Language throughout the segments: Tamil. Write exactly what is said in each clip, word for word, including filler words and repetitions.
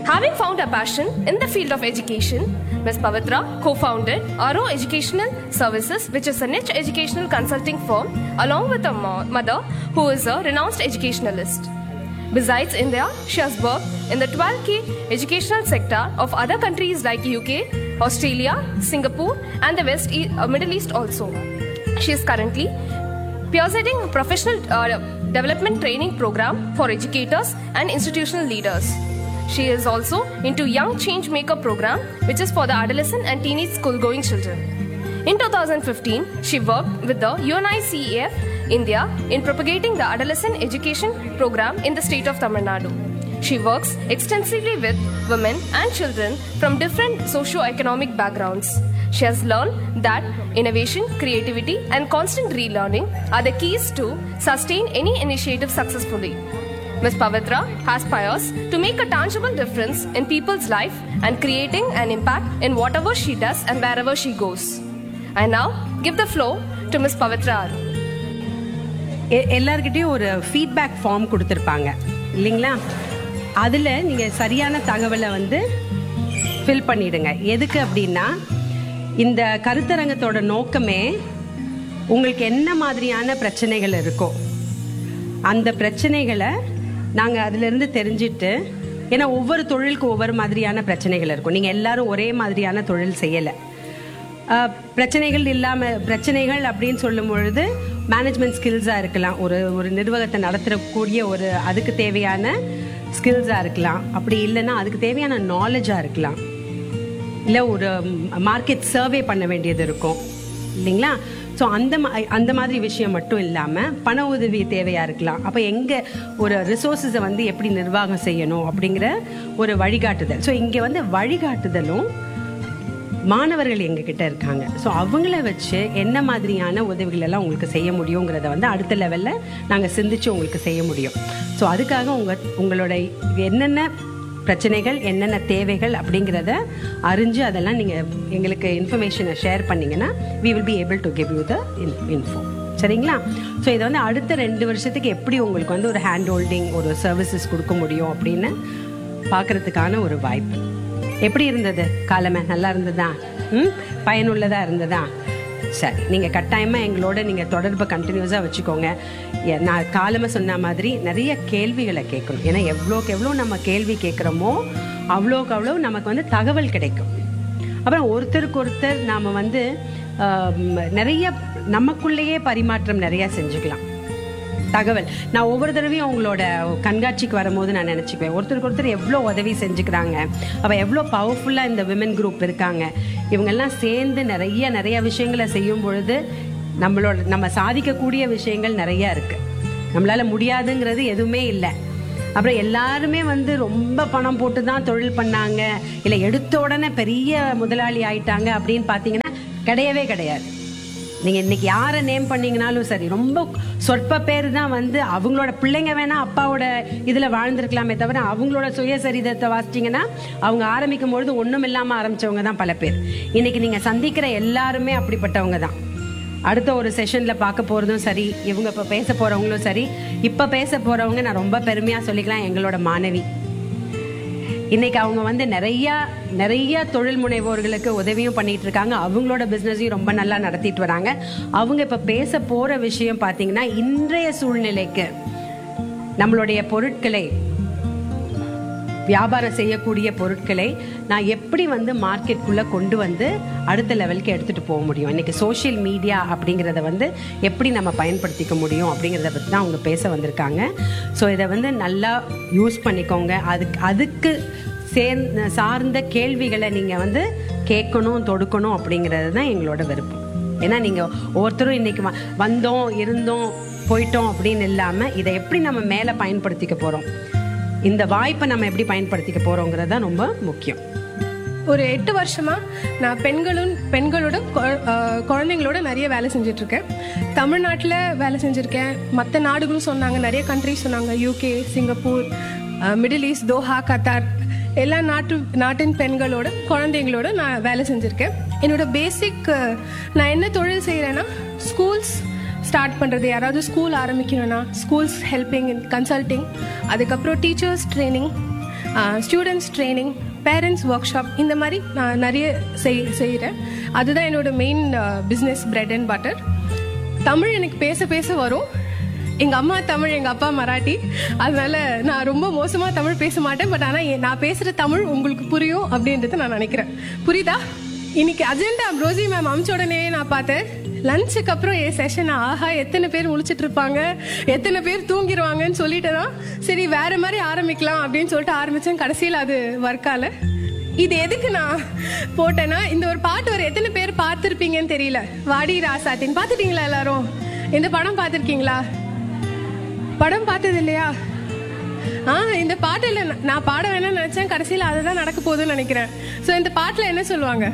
Having found a passion in the field of education, Miz Pavitra co-founded Aro Educational Services, which is a niche educational consulting firm, along with her mo- mother, who is a renowned educationalist. Besides India, she has worked in the twelve K educational sector of other countries like U K, Australia, Singapore, and the West e- uh, Middle East also. She is currently spearheading a professional uh, development training program for educators and institutional leaders. She is also into Young Change Maker program, which is for the adolescent and teenage school-going children. In two thousand fifteen, she worked with the U N I C E F India in propagating the adolescent education program in the state of Tamil Nadu. She works extensively with women and children from different socio-economic backgrounds. She has learned that innovation, creativity, and constant relearning are the keys to sustain any initiative successfully. Miz Pavitra aspires to make a tangible difference in people's life and creating an impact in whatever she does and wherever she goes. I now give the floor to Miz Pavitra. எல்லார்கிட்டையும் ஒரு ஃபீட்பேக் ஃபார்ம் கொடுத்துருப்பாங்க இல்லைங்களா? அதில் நீங்கள் சரியான தகவலை வந்து ஃபில் பண்ணிடுங்க. எதுக்கு அப்படின்னா, இந்த கருத்தரங்கத்தோட நோக்கமே உங்களுக்கு என்ன மாதிரியான பிரச்சனைகள் இருக்கோ அந்த பிரச்சனைகளை நாங்கள் அதிலிருந்து தெரிஞ்சுட்டு, ஏன்னா ஒவ்வொரு தொழிலுக்கும் ஒவ்வொரு மாதிரியான பிரச்சனைகள் இருக்கும். நீங்கள் எல்லாரும் ஒரே மாதிரியான தொழில் செய்யலை. பிரச்சனைகள் இல்லாமல் பிரச்சனைகள் அப்படின்னு சொல்லும் பொழுது மேனேஜ்மெண்ட் ஸ்கில்ஸாக இருக்கலாம், ஒரு ஒரு நிர்வாகத்தை நடத்தக்கூடிய ஒரு அதுக்கு தேவையான ஸ்கில்ஸாக இருக்கலாம், அப்படி இல்லைன்னா அதுக்கு தேவையான நாலேஜாக இருக்கலாம், இல்லை ஒரு மார்க்கெட் சர்வே பண்ண வேண்டியது இருக்கும் இல்லைங்களா? ஸோ அந்த அந்த மாதிரி விஷயம் மட்டும் இல்லாமல் பண உதவி தேவையாக இருக்கலாம். அப்போ எங்கே ஒரு ரிசோர்ஸஸை வந்து எப்படி நிர்வாகம் செய்யணும் அப்படிங்கிற ஒரு வழிகாட்டுதல். ஸோ இங்கே வந்து வழிகாட்டுதலும் மாணவர்கள் எங்ககிட்ட இருக்காங்க. ஸோ அவங்கள வச்சு என்ன மாதிரியான உதவிகள் எல்லாம் உங்களுக்கு செய்ய முடியுங்கிறத வந்து அடுத்த லெவலில் நாங்கள் சிந்திச்சு உங்களுக்கு செய்ய முடியும். ஸோ அதுக்காக உங்கள் உங்களோட என்னென்ன பிரச்சனைகள் என்னென்ன தேவைகள் அப்படிங்கிறத அறிஞ்சு அதெல்லாம் நீங்கள் எங்களுக்கு இன்ஃபர்மேஷனை ஷேர் பண்ணிங்கன்னா we will be able to give you the info. சரிங்களா? ஸோ இதை வந்து அடுத்த ரெண்டு வருஷத்துக்கு எப்படி உங்களுக்கு வந்து ஒரு ஹேண்ட் ஹோல்டிங் ஒரு சர்வீசஸ் கொடுக்க முடியும் அப்படின்னு பார்க்குறதுக்கான ஒரு வாய்ப்பு. எப்படி இருந்தது காலமே? நல்லா இருந்ததா? ம் பயனுள்ளதாக இருந்ததா? சரி, நீங்கள் கட்டாயமாக எங்களோட நீங்கள் தொடர்பை கண்டினியூஸாக வச்சுக்கோங்க. நான் காலமாக சொன்ன மாதிரி நிறைய கேள்விகளை கேட்கணும். ஏன்னா எவ்வளோக்கு எவ்வளோ நம்ம கேள்வி கேட்குறோமோ அவ்வளோக்கு அவ்வளோ நமக்கு வந்து தகவல் கிடைக்கும். அப்புறம் ஒருத்தருக்கு ஒருத்தர் நாம் வந்து நிறைய நமக்குள்ளேயே பரிமாற்றம் நிறையா செஞ்சுக்கலாம் தகவல். நான் ஒவ்வொரு தடவையும் அவங்களோட கண்காட்சிக்கு வரும்போது நான் நினச்சிக்குவேன், ஒருத்தருக்கு ஒருத்தர் எவ்வளோ உதவி செஞ்சுக்கிறாங்க, அவள் எவ்வளோ பவர்ஃபுல்லாக இந்த விமன் குரூப் இருக்காங்க, இவங்கெல்லாம் சேர்ந்து நிறைய நிறைய விஷயங்களை செய்யும் பொழுது நம்மளோட நம்ம சாதிக்கக்கூடிய விஷயங்கள் நிறையா இருக்குது. நம்மளால் முடியாதுங்கிறது எதுவுமே இல்லை. அப்புறம் எல்லாருமே வந்து ரொம்ப பணம் போட்டு தான் தொழில் பண்ணாங்க, இல்லை எடுத்த உடனே பெரிய முதலாளி ஆயிட்டாங்க அப்படின்னு பார்த்தீங்கன்னா கிடையவே கிடையாது. நீங்கள் இன்னைக்கு யாரை நேம் பண்ணீங்கனாலும் சரி, ரொம்ப சொற்ப பேர் தான் வந்து அவங்களோட பிள்ளைங்க வேணா அப்பாவோட இதில் வாழ்ந்துருக்கலாமே தவிர அவங்களோட சுயசரிதத்தை வாசிச்சிங்கன்னா அவங்க ஆரம்பிக்கும் பொழுது ஒன்றும் இல்லாமல் ஆரம்பித்தவங்க தான் பல பேர். இன்னைக்கு நீங்கள் சந்திக்கிற எல்லாருமே அப்படிப்பட்டவங்க தான். அடுத்த ஒரு செஷனில் பார்க்க போகிறதும் சரி, இவங்க இப்போ பேச போகிறவங்களும் சரி, இப்போ பேச போகிறவங்க நான் ரொம்ப பெருமையாக சொல்லிக்கலாம், எங்களோட மாணவி. இன்னைக்கு அவங்க வந்து நிறைய நிறைய தொழில் முனைவோர்களுக்கு உதவியும் பண்ணிட்டு இருக்காங்க, அவங்களோட பிஸ்னஸையும் ரொம்ப நல்லா நடத்திட்டு வராங்க. அவங்க இப்போ பேச போகிற விஷயம் பார்த்தீங்கன்னா, இன்றைய சூழ்நிலைக்கு நம்மளுடைய பொருட்களை வியாபாரம் செய்யக்கூடிய பொருட்களை நான் எப்படி வந்து மார்க்கெட்டுக்குள்ளே கொண்டு வந்து அடுத்த லெவலுக்கு எடுத்துகிட்டு போக முடியும், இன்றைக்கி சோஷியல் மீடியா அப்படிங்கிறத வந்து எப்படி நம்ம பயன்படுத்திக்க முடியும் அப்படிங்கிறத பற்றி தான் அவங்க பேச வந்திருக்காங்க. ஸோ இதை வந்து நல்லா யூஸ் பண்ணிக்கோங்க. அதுக்கு அதுக்கு சேர்ந்த சார்ந்த கேள்விகளை நீங்கள் வந்து கேட்கணும், தொடுக்கணும் அப்படிங்கிறது தான் எங்களோட விருப்பம். ஏன்னா நீங்கள் ஒவ்வொருத்தரும் இன்றைக்கி வந்தோம் இருந்தோம் போயிட்டோம் அப்படின்னு இல்லாமல் இதை எப்படி நம்ம மேலே பயன்படுத்திக்க போகிறோம், இந்த வாய்ப்பை நம்ம எப்படி பயன்படுத்திக்க போகிறோங்கிறது தான் ரொம்ப முக்கியம். ஒரு எட்டு வருஷமா நான் பெண்களும் பெண்களோட குழந்தைங்களோட நிறைய வேலை செஞ்சுட்டு இருக்கேன். தமிழ்நாட்டில் வேலை செஞ்சுருக்கேன், மற்ற நாடுகளும் சொன்னாங்க, நிறைய கண்ட்ரிஸ் சொன்னாங்க, UK, Singapore, middle east, Doha, Qatar, எல்லா நாட்டு நாட்டின் பெண்களோட குழந்தைங்களோட நான் வேலை செஞ்சுருக்கேன். என்னோட பேசிக் நான் என்ன தொழில் செய்கிறேன்னா, ஸ்கூல்ஸ் ஸ்டார்ட் பண்ணுறது, யாராவது ஸ்கூல் ஆரம்பிக்கணும்னா ஸ்கூல்ஸ் ஹெல்பிங் இன் கன்சல்டிங், அதுக்கப்புறம் teachers training, students training, parents work shop, இந்த மாதிரி நான் நிறைய செய் செய்கிறேன். அதுதான் என்னோட main business, bread and butter. Tamil எனக்கு பேச பேச வரும். எங்கள் அம்மா தமிழ், எங்கள் அப்பா மராட்டி, அதனால நான் ரொம்ப மோசமாக தமிழ் பேச மாட்டேன். பட் ஆனால் நான் பேசுகிற தமிழ் உங்களுக்கு புரியும் அப்படின்றத நான் நினைக்கிறேன். புரியுதா? இன்னைக்கு அஜெண்டா ரோசி மேம் அமிச்ச உடனே நான் பார்த்தேன். லஞ்சுக்கு அப்புறம் என் செஷன், ஆஹா எத்தனை பேர் முழிச்சிட்டு இருப்பாங்க, எத்தனை பேர் தூங்கிடுவாங்கன்னு சொல்லிட்டு தான் சரி வேற மாதிரி ஆரம்பிக்கலாம் அப்படின்னு சொல்லிட்டு ஆரம்பித்தேன். கடைசியில் அது ஒர்க்கால. இது எதுக்கு நான் போட்டேன்னா, இந்த ஒரு பாட்டு வர எத்தனை பேர் பார்த்துருப்பீங்கன்னு தெரியல. வாடி ராசாத்தின் பார்த்துட்டீங்களா? எல்லாரும் இந்த படம் பார்த்துருக்கீங்களா? படம் பார்த்தது இல்லையா? ஆ இந்த பாட்டில் நான் பாட வேணும்னு நினைச்சேன், கடைசியில் அதுதான் நடக்க போகுதுன்னு நினைக்கிறேன். ஸோ இந்த பாட்டில் என்ன சொல்லுவாங்க?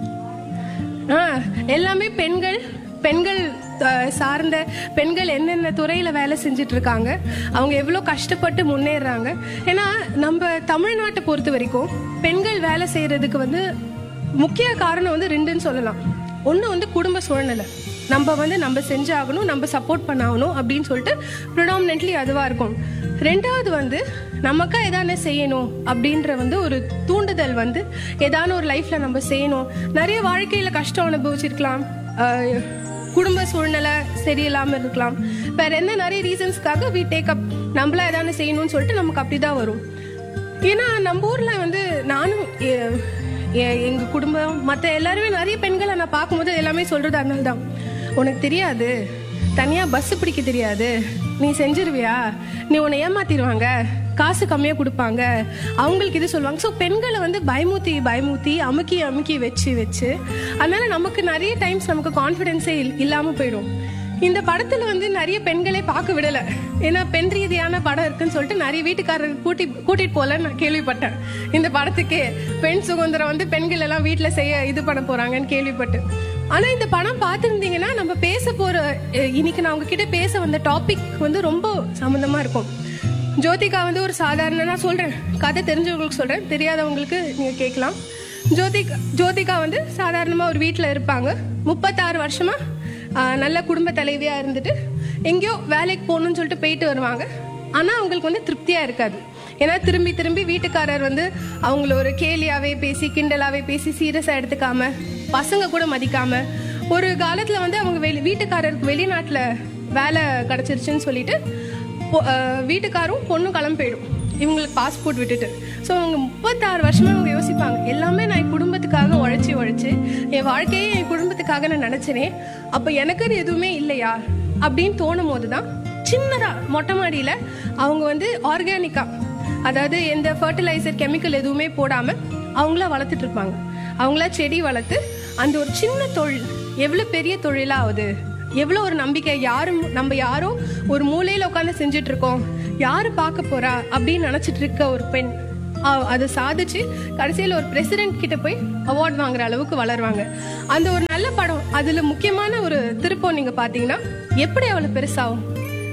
ஆ எல்லாமே பெண்கள், பெண்கள் சார்ந்த பெண்கள் என்னென்ன துறையில் வேலை செஞ்சுட்டு இருக்காங்க, அவங்க எவ்வளோ கஷ்டப்பட்டு முன்னேறாங்க. ஏன்னா நம்ம தமிழ்நாட்டை பொறுத்த வரைக்கும் பெண்கள் வேலை செய்யறதுக்கு வந்து முக்கிய காரணம் வந்து ரெண்டுன்னு சொல்லலாம். ஒன்று வந்து குடும்ப சூழ்நிலை, நம்ம வந்து நம்ம செஞ்சாகணும், நம்ம சப்போர்ட் பண்ணாகணும் அப்படின்னு சொல்லிட்டு ப்ரிடாமினென்ட்லி அதுவாக இருக்கும். ரெண்டாவது வந்து நமக்கா எதான செய்யணும் அப்படின்ற வந்து ஒரு தூண்டுதல், வந்து ஏதான ஒரு லைஃப்ல நம்ம செய்யணும். நிறைய வாழ்க்கையில கஷ்டம் அனுபவிச்சிருக்கலாம், குடும்ப சூழ்நிலை சரியில்லாமல் இருக்கலாம், வேற என்ன நிறைய ரீசன்ஸ்க்காக வி டேக் அப் நம்மளா எதான செய்யணும்னு சொல்லிட்டு நமக்கு அப்படிதான் வரும். ஏன்னா நம்ம ஊர்ல வந்து நானும் எங்க குடும்பம் மற்ற எல்லாருமே நிறைய பெண்களை நான் பார்க்கும்போது எல்லாமே சொல்றது அதனால தான். உனக்கு தெரியாது, தனியா பஸ் பிடிக்க தெரியாது, நீ செஞ்சிருவியா, நீ உன்னை ஏமாத்திடுவாங்க, காசு கம்மியாக கொடுப்பாங்க, அவங்களுக்கு இது சொல்லுவாங்க. ஸோ பெண்களை வந்து பயமுத்தி பயமுத்தி அமுக்கி அமுக்கி வச்சு வச்சு அதனால நமக்கு நிறைய டைம்ஸ் நமக்கு கான்ஃபிடென்ஸே இல்லாமல் போயிடும். இந்த படத்தில் வந்து நிறைய பெண்களே பார்க்க விடலை. ஏன்னா பெண் ரீதியான படம் இருக்குன்னு சொல்லிட்டு நிறைய வீட்டுக்காரர் கூட்டி கூட்டிட்டு போகலன்னு நான் கேள்விப்பட்டேன். இந்த படத்துக்கே பெண் சுதந்திரம் வந்து பெண்கள் எல்லாம் வீட்டில் செய்ய இது பண்ண போறாங்கன்னு கேள்விப்பட்டு. ஆனா இந்த படம் பார்த்துருந்தீங்கன்னா நம்ம பேச போற இன்னைக்கு நான் உங்ககிட்ட பேச வந்த டாபிக் வந்து ரொம்ப சம்பந்தமா இருக்கும். ஜோதிகா வந்து ஒரு சாதாரண, நான் சொல்றேன் கதை தெரிஞ்சவங்களுக்கு சொல்றேன், தெரியாதவங்களுக்கு நீங்க கேட்கலாம். ஜோதிகா ஜோதிகா வந்து சாதாரணமா ஒரு வீட்டில் இருப்பாங்க. முப்பத்தாறு வருஷமா நல்ல குடும்ப தலைவியா இருந்துட்டு எங்கேயோ வேலைக்கு போகணும்னு சொல்லிட்டு போயிட்டு வருவாங்க. ஆனா அவங்களுக்கு வந்து திருப்தியா இருக்காது. ஏன்னா திரும்பி திரும்பி வீட்டுக்காரர் வந்து அவங்கள ஒரு கேலியாவே பேசி, கிண்டலாவே பேசி, சீரியஸா எடுத்துக்காம, பசங்க கூட மதிக்காம, ஒரு காலத்துல வந்து அவங்க வெளி வீட்டுக்காரருக்கு வெளிநாட்டுல வேலை கிடைச்சிருச்சுன்னு சொல்லிட்டு வீட்டுக்காரும் பொண்ணும் கிளம்பி போயிடும் இவங்களுக்கு பாஸ்போர்ட் விட்டுட்டு. ஸோ அவங்க முப்பத்தாறு வருஷமா அவங்க யோசிப்பாங்க, எல்லாமே நான் என் குடும்பத்துக்காக உழைச்சி உழைச்சி என் வாழ்க்கையே என் குடும்பத்துக்காக நான் நினைச்சேனே, அப்போ எனக்குன்னு எதுவுமே இல்லையா அப்படின்னு தோணும் போதுதான் சின்னதா மொட்டை மாடியில அவங்க வந்து ஆர்கானிக்கா, அதாவது எந்த ஃபர்டிலைசர் கெமிக்கல் எதுவுமே போடாம அவங்களா வளர்த்துட்டு இருப்பாங்க. அவங்களா செடி வளர்த்து அந்த ஒரு சின்ன தொழில் எவ்வளவு பெரிய தொழிலா ஆகுது, எவ்வளவு ஒரு நம்பிக்கை. யாரும் நம்ம யாரோ ஒரு மூலையில உட்காந்து செஞ்சுட்டு இருக்கோம், யாரு பார்க்க போறா அப்படின்னு நினைச்சிட்டு இருக்க ஒரு பெண் அதை சாதிச்சு கடைசியில் ஒரு பிரசிடென்ட் கிட்ட போய் அவார்ட் வாங்குற அளவுக்கு வளருவாங்க. அந்த ஒரு நல்ல படம். அதுல முக்கியமான ஒரு திருப்பம் நீங்க பாத்தீங்கன்னா, எப்படி அவளுக்கு பெருசாகும்,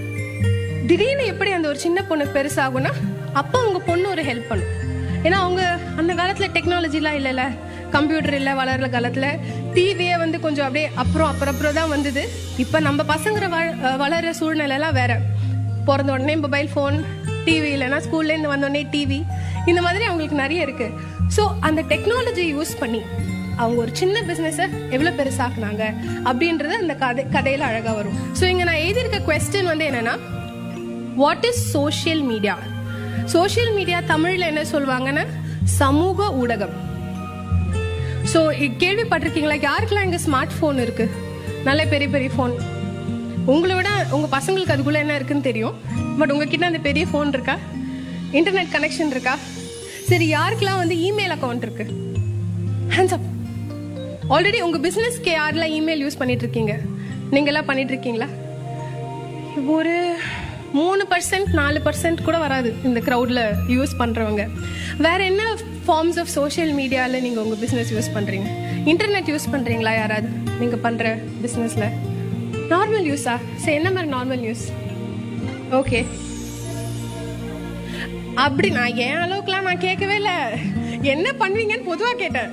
திடீர்னு எப்படி அந்த ஒரு சின்ன பொண்ணு பெருசாகும்னா அப்போ அவங்க பொண்ணு ஒரு ஹெல்ப் பண்ணும். ஏன்னா அவங்க அந்த காலத்துல டெக்னாலஜிலாம் இல்லைல்ல, கம்ப்யூட்டர் இல்லை, வளர்ற காலத்துல டிவியே வந்து கொஞ்சம் அப்படியே அப்புறம் அப்புறம் அப்புறம் தான் வந்தது. இப்போ நம்ம பசங்கிற வளர்ற சூழ்நிலைலாம் வேற. பிறந்த உடனே மொபைல் ஃபோன், டிவி, இல்லைன்னா ஸ்கூல்லேருந்து வந்தோடனே டிவி, இந்த மாதிரி அவங்களுக்கு நிறைய இருக்கு. ஸோ அந்த டெக்னாலஜி யூஸ் பண்ணி அவங்க ஒரு சின்ன பிஸ்னஸை எவ்வளோ பெருசாக்குனாங்க அப்படின்றது அந்த கதை கதையில் அழகாக வரும். ஸோ இங்கே நான் எழுதியிருக்க கொஸ்டின் வந்து என்னன்னா, what is social media? Social media தமிழில் என்ன சொல்லுவாங்கன்னா சமூக ஊடகம். ஸோ கேள்விப்பட்டிருக்கீங்களா? யாருக்கெல்லாம் இங்கே ஸ்மார்ட் ஃபோன் இருக்கு? நல்ல பெரிய பெரிய ஃபோன். உங்களை விட உங்கள் பசங்களுக்கு அதுக்குள்ளே என்ன இருக்குன்னு தெரியும். பட் உங்ககிட்ட அந்த பெரிய ஃபோன் இருக்கா? இன்டர்நெட் கனெக்ஷன் இருக்கா? சரி, யாருக்கெல்லாம் வந்து இமெயில் அக்கௌண்ட் இருக்கு? Hands up. ஆல்ரெடி உங்கள் பிஸ்னஸ்க்கு யாரெல்லாம் இமெயில் யூஸ் பண்ணிட்டு இருக்கீங்க? நீங்களாம் பண்ணிட்டு இருக்கீங்களா? ஒரு மூணு பர்சன்ட் நாலு பர்சன்ட் கூட வராது இந்த க்ரௌடில் யூஸ் பண்ணுறவங்க. வேற என்ன ஃபார்ம்ஸ் ஆஃப் சோஷியல் மீடியாவில் நீங்கள் உங்கள் பிஸ்னஸ் யூஸ் பண்ணுறீங்க? இன்டர்நெட் யூஸ் பண்ணுறீங்களா யாராவது நீங்கள் பண்ணுற பிஸ்னஸில்? நார்மல் யூஸா? சரி, என்ன மாதிரி நார்மல் யூஸ்? ஓகே, அப்படி நான் என் அளவுக்குலாம் நான் கேட்கவே இல்லை. என்ன பண்ணுவீங்கன்னு பொதுவாக கேட்டேன்.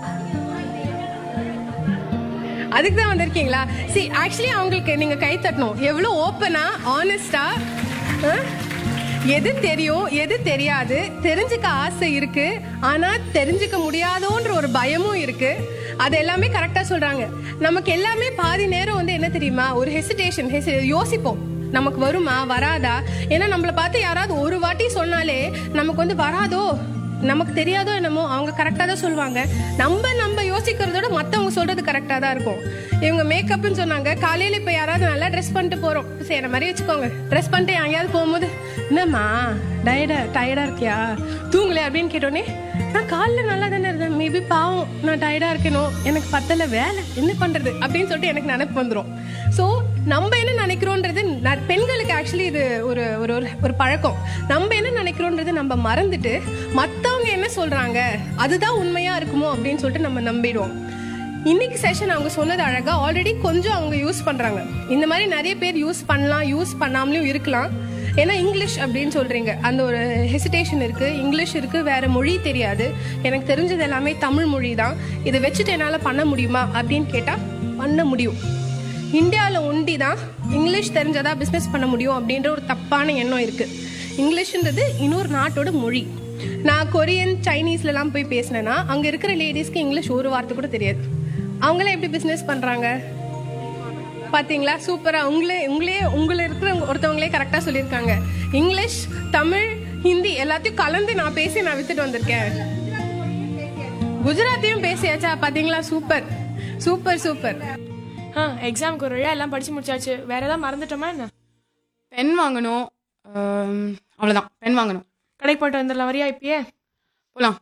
அதுக்கு தான் வந்திருக்கீங்களா? சரி, ஆக்சுவலி அவங்களுக்கு நீங்க கை தட்டணும். எவ்வளோ ஓப்பனா, ஆனஸ்டா. எது தெரியும் எது தெரியாது தெரிஞ்சுக்க ஆசை இருக்கு, ஆனா தெரிஞ்சுக்க முடியாதோன்ற ஒரு பயமும் இருக்கு. அது எல்லாமே கரெக்டா சொல்றாங்க. நமக்கு எல்லாமே பாதி நேரம் வந்து என்ன தெரியுமா, ஒரு ஹெசிடேஷன், யோசிப்போம் நமக்கு வருமா வராதா. ஏன்னா நம்மள பார்த்து யாராவது ஒரு வாட்டி சொன்னாலே நமக்கு வந்து வராதோ, நமக்கு தெரியாதோ என்னமோ, அவங்க கரெக்டா தான் சொல்லுவாங்க. நம்ம நம்ம யோசிக்கிறதோட மத்தவங்க சொல்றது கரெக்டா தான் இருக்கும். இவங்க மேக்கப்னு சொன்னாங்க. காலையில இப்ப யாராவது நல்லா ட்ரெஸ் பண்ணிட்டு போறோம், சரி மாதிரி வச்சுக்கோங்க, ட்ரெஸ் பண்ணிட்டு எங்கேயாவது போகும்போது என்னம்மா டயர்டா டயர்டா இருக்கியா, தூங்கல அப்படின்னு கேட்டோன்னே, நான் காலைல நல்லா தானே இருந்தேன், மேபி பாவம் நான் டயர்டா இருக்கணும், எனக்கு பத்தல வேலை என்ன பண்றது அப்படின்னு சொல்லிட்டு எனக்கு நினைப்பு வந்துடும். ஸோ நம்ம என்ன நினைக்கிறோன்றது, பெண்களுக்கு ஆக்சுவலி இது ஒரு ஒரு ஒரு பழக்கம். நம்ம என்ன நினைக்கிறோன்றது நம்ம மறந்துட்டு மற்றவங்க என்ன சொல்றாங்க அதுதான் உண்மையா இருக்குமோ அப்படின்னு சொல்லிட்டு நம்ம நம்பிடுவோம். இன்னைக்கு செஷன் அவங்க சொன்னது அழகா, ஆல்ரெடி கொஞ்சம் அவங்க யூஸ் பண்றாங்க. இந்த மாதிரி நிறைய பேர் யூஸ் பண்ணலாம், யூஸ் பண்ணாமலும் இருக்கலாம். ஏன்னா இங்கிலீஷ் அப்படின்னு சொல்றீங்க, அந்த ஒரு ஹெசிடேஷன் இருக்கு, இங்கிலீஷ் இருக்கு, வேற மொழி தெரியாது, எனக்கு தெரிஞ்சது எல்லாமே தமிழ் மொழி தான், இதை வச்சுட்டு என்னால் பண்ண முடியுமா அப்படின்னு கேட்டால் பண்ண முடியும். இந்தியாவில் ஒண்டி தான் இங்கிலீஷ் தெரிஞ்சதா பிஸ்னஸ் பண்ண முடியும் அப்படின்ற ஒரு தப்பான எண்ணம் இருக்கு. இங்கிலீஷ்ன்றது இன்னொரு நாட்டோட மொழி. நான் கொரியன் சைனீஸ்லாம் போய் பேசினேன்னா அங்க இருக்கிற லேடிஸ்க்கு இங்கிலீஷ் ஒரு வார்த்தை கூட தெரியாது. அவங்களே எப்படி பிஸ்னஸ் பண்றாங்க பாத்தீங்களா? சூப்பரா உங்களே உங்களே உங்களை இருக்கிற ஒருத்தவங்களே கரெக்டா சொல்லியிருக்காங்க. இங்கிலீஷ், தமிழ், ஹிந்தி எல்லாத்தையும் கலந்து நான் பேசி நான் வித்துட்டு வந்திருக்கேன். குஜராத்தியும் பேசியாச்சா? பாத்தீங்களா? Super super super. ஆ எக்ஸாமுக்கு ஒரு வழியா எல்லாம் படிச்சு முடிச்சாச்சு. வேற ஏதாவது மறந்துட்டோமா என்ன? பென் வாங்கணும், அவ்வளோதான். பென் வாங்கணும். கடைக்கு போயிட்டு வந்துடலாம், வரியா இப்பயே? போகலாம்.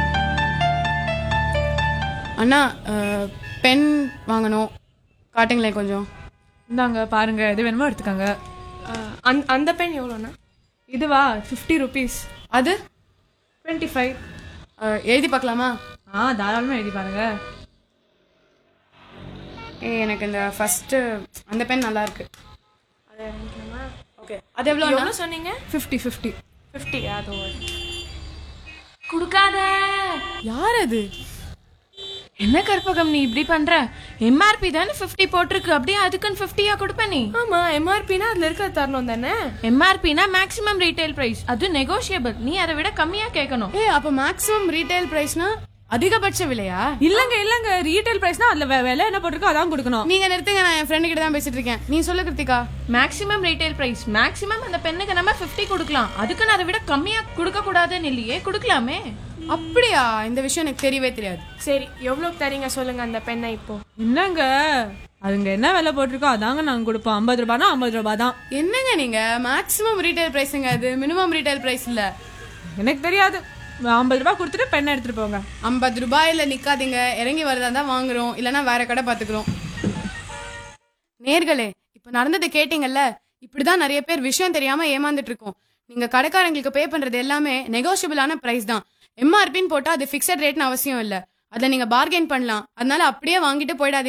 அண்ணா பென் வாங்கணும், காட்டுங்களேன் கொஞ்சம். இந்தாங்க பாருங்க, எது வேணுமோ எடுத்துக்கோங்க. அந்த அந்த பென் எவ்வளோண்ணா? இதுவா ஃபிஃப்டி ருபீஸ். அது டுவெண்ட்டி ஃபைவ். எழுதி பார்க்கலாமா? ஆ தாராளமாக எழுதி பாருங்க. ஏ எனக்கு இந்த ஃபர்ஸ்ட் அந்த பென் நல்லா இருக்கு. அதை ஓகே, அது எவ்வளோ எவ்வளோ சொன்னீங்க? Fifty fifty fifty. அது கொடுக்காத. யார் அது? என்ன கற்பகம் நீ இப்படி பண்ற? எம்ஆர்பி தானே ஃபிஃப்டி போட்டிருக்கு, அப்படியே அதுக்குன்னு ஃபிஃப்டியா கொடுப்ப நீ? ஆமா, எம்ஆர்பினா அதுல இருக்க தரணும் தானே. எம்ஆர்பினா மேக்ஸிமம் ரீட்டைல் பிரைஸ், அது நெகோஷியபிள். நீ அதை விட கம்மியா கேட்கணும். ஏ அப்போ மேக்ஸிமம் ரீட்டைல் பிரைஸ்னா அதிகபட்ச விலையா? இல்லங்க இல்லங்க, ரீட்டைல் பிரைஸ்னா அதுல விலை என்ன போட்டிருக்கோ அதான் கொடுக்கணும். நீங்க நிறுத்துங்க, நான் என் ஃப்ரெண்டு கிட்ட தான் பேசிட்டு இருக்கேன். நீ சொல்லு Kiruthika. Maximum retail price, maximum அந்த பெண்ணுக்கு நம்ம ஃபிஃப்டி கொடுக்கலாம், அதுக்குன்னு அதை விட கம்மியா கொடுக்க கூடாதுன்னு இல்லையே, கொடுக்கலாமே. அப்படியா? இந்த விஷயம் எனக்கு தெரியவே தெரியாது. சரி, எவ்வளவு தரீங்க சொல்லுங்க அந்த பெண்ணை இப்போ? என்னங்க அதுங்க என்ன விலை போட்டிருக்கோ அதாங்க நாங்க கொடுப்போம். ஐம்பது ரூபாய்னா ஐம்பது ரூபாய் தான். என்னங்க நீங்க மேக்ஸிமம் ரீட்டைல் பிரைஸ்ங்க, அது மினிமம் ரீட்டைல் பிரைஸ் இல்ல. எனக்கு தெரியாது. ஐம்பது ரூபாய் கொடுத்துட்டு பெண்ணை எடுத்துட்டு போங்க. ஐம்பது ரூபாயில நிக்காதீங்க, இறங்கி வரதா தான் வாங்குறோம், இல்லைன்னா வேற கடை பாத்துக்கிறோம். நேர்களே, இப்ப நடந்ததை கேட்டீங்கல்ல, இப்படிதான் நிறைய பேர் விஷயம் தெரியாம ஏமாந்துட்டு இருக்கோம். நீங்க கடைக்காரங்களுக்கு பே பண்றது எல்லாமே நெகோஷியபிளான பிரைஸ் தான். எம்ஆர்பின்னு போட்டா அது பிக்சட் ரேட்னு அவசியம் இல்ல, அதுல நீங்க பார்கெயின் பண்ணலாம். அதனால அப்படியே வாங்கிட்டு போயிடாதீங்க.